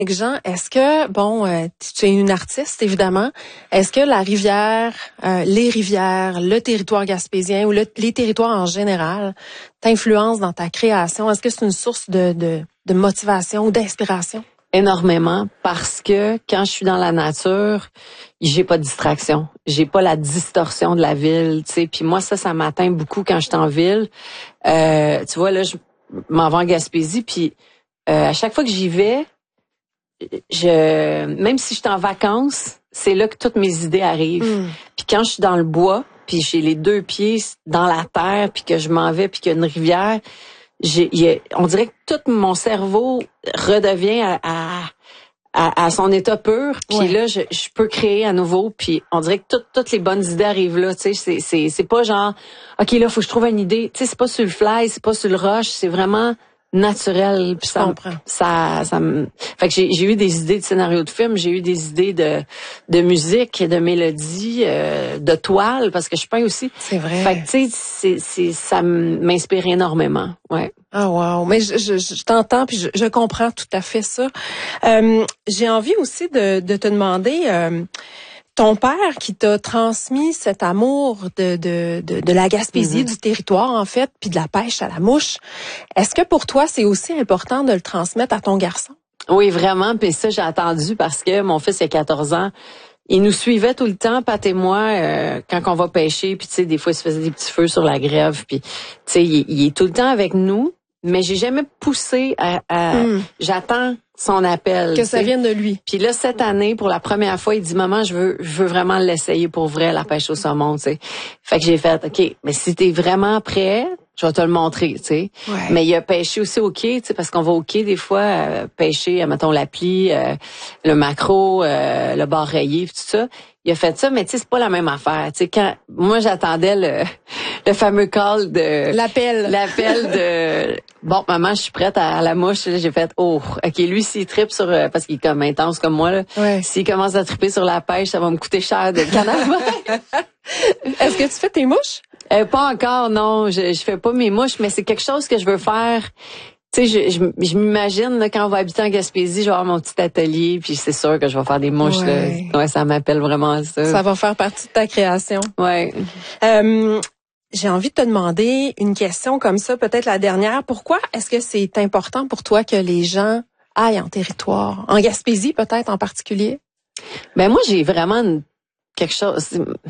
Jean, est-ce que, tu es une artiste, évidemment, est-ce que la rivière, les rivières, le territoire gaspésien ou les territoires en général t'influencent dans ta création? Est-ce que c'est une source de motivation ou d'inspiration? Énormément, parce que quand je suis dans la nature, j'ai pas de distraction. J'ai pas la distorsion de la ville, tu sais. Puis moi, ça m'atteint beaucoup quand je suis en ville. Tu vois, là, je m'en vais en Gaspésie, puis à chaque fois que j'y vais, même si je suis en vacances, c'est là que toutes mes idées arrivent. Puis quand je suis dans le bois, puis j'ai les deux pieds dans la terre, puis que je m'en vais, puis qu'il y a une rivière, on dirait que tout mon cerveau redevient à son état pur, puis là je peux créer à nouveau, puis on dirait que toutes les bonnes idées arrivent là, tu sais, c'est pas genre OK, là faut que je trouve une idée, tu sais, c'est pas sur le fly, c'est pas sur le rush, c'est vraiment naturel, puis ça fait que j'ai eu des idées de scénario de film, j'ai eu des idées de musique, de mélodie, de toile, parce que je peins aussi. C'est vrai. Fait que tu sais, ça m'inspire énormément. Ouais. Ah wow, mais je t'entends puis je comprends tout à fait ça. J'ai envie aussi de te demander ton père qui t'a transmis cet amour de la Gaspésie, du territoire en fait, puis de la pêche à la mouche. Est-ce que pour toi c'est aussi important de le transmettre à ton garçon? Oui, vraiment, puis ça j'ai attendu parce que mon fils il a 14 ans. Il nous suivait tout le temps, Pat et moi, quand on va pêcher, puis tu sais des fois il se faisait des petits feux sur la grève, puis tu sais il est tout le temps avec nous, mais j'ai jamais poussé j'attends son appel. Que ça vienne de lui. Puis là, cette année, pour la première fois, il dit, maman, je veux vraiment l'essayer pour vrai, la pêche au saumon, tu sais. Fait que j'ai fait, OK, mais si t'es vraiment prêt, je vais te le montrer, tu sais. Ouais. Mais il a pêché aussi au quai, tu sais, parce qu'on va au quai des fois, pêcher, mettons, l'appli, le maquereau, le bar rayé, tout ça. Il a fait ça, mais tu sais, c'est pas la même affaire. Tu sais, quand moi j'attendais le fameux call de l'appel de bon maman, je suis prête à la mouche. J'ai fait OK, lui s'il trippe sur parce qu'il est comme intense comme moi là. Ouais. S'il commence à tripper sur la pêche, ça va me coûter cher de canard. Est-ce que tu fais tes mouches? Pas encore, non. Je fais pas mes mouches, mais c'est quelque chose que je veux faire. Tu sais, je m'imagine là, quand on va habiter en Gaspésie, je vais avoir mon petit atelier, puis c'est sûr que je vais faire des mouches. Ouais. Là. Ouais, ça m'appelle vraiment à ça. Ça va faire partie de ta création. Ouais. J'ai envie de te demander une question comme ça, peut-être la dernière. Pourquoi est-ce que c'est important pour toi que les gens aillent en territoire, en Gaspésie peut-être en particulier? Ben moi, j'ai vraiment quelque chose.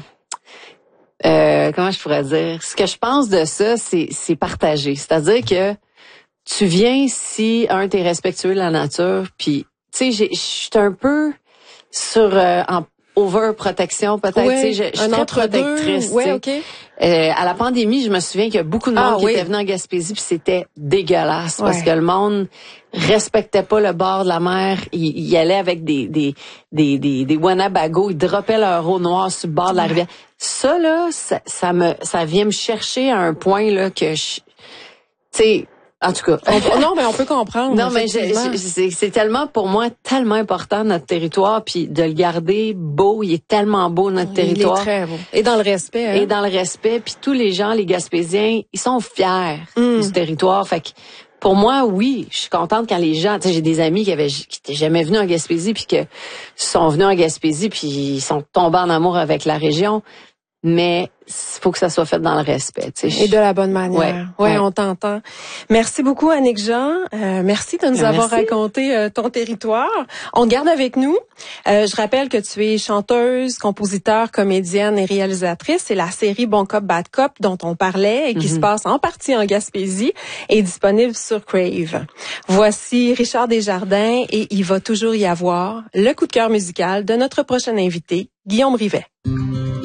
Comment je pourrais dire? Ce que je pense de ça, c'est partager. C'est-à-dire que tu viens si t'es respectueux de la nature, puis tu sais, je suis un peu sur en overprotection peut-être, oui, tu sais, je suis très protectrice. Ouais, OK. À la pandémie, je me souviens qu'il y a beaucoup de monde qui était venu en Gaspésie, puis c'était dégueulasse parce que le monde respectait pas le bord de la mer, il allait avec des Winnebago, ils droppaient leur eau noire sur le bord de la rivière. Ça là, ça vient me chercher à un point là que tu sais. En tout cas. Non, mais on peut comprendre. Non, mais c'est tellement, pour moi, tellement important notre territoire, puis de le garder beau. Il est tellement beau, notre territoire. Il est très beau. Et dans le respect. Hein? Et dans le respect. Puis tous les gens, les Gaspésiens, ils sont fiers du territoire. Fait que, pour moi, oui, je suis contente quand les gens, tu sais, j'ai des amis qui étaient jamais venus en Gaspésie, puis que sont venus en Gaspésie, puis ils sont tombés en amour avec la région. Mais il faut que ça soit fait dans le respect. Tu sais. Et de la bonne manière. Ouais, on t'entend. Merci beaucoup, Annick Jean. Merci de nous avoir raconté ton territoire. On te garde avec nous. Je rappelle que tu es chanteuse, compositeur, comédienne et réalisatrice. C'est la série Bon Cop, Bad Cop dont on parlait et qui se passe en partie en Gaspésie et disponible sur Crave. Voici Richard Desjardins et il va toujours y avoir le coup de cœur musical de notre prochain invité, Guillaume Rivet.